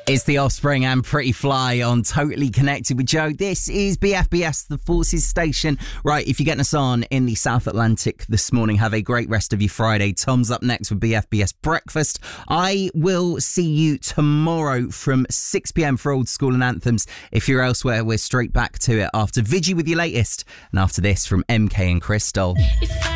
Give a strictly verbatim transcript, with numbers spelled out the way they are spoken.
It's The Offspring and Pretty Fly on Totally Connected with Joe. This is B F B S, the Forces Station. Right, if you're getting us on in the South Atlantic this morning, have a great rest of your Friday. Tom's up next with B F B S Breakfast. I will see you tomorrow from six p.m. for Old School and Anthems. If you're elsewhere, we're straight back to it after Vigi with your latest. And after this, from M K and Crystal.